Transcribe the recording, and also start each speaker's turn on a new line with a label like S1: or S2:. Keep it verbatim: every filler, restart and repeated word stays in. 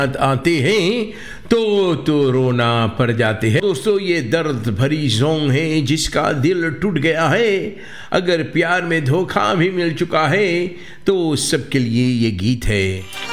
S1: आते हैं तो तो रोना पड़ जाते हैं। दोस्तों, ये दर्द भरी सॉन्ग है जिसका दिल टूट गया है, अगर प्यार में धोखा भी मिल चुका है तो सबके लिए ये गीत है।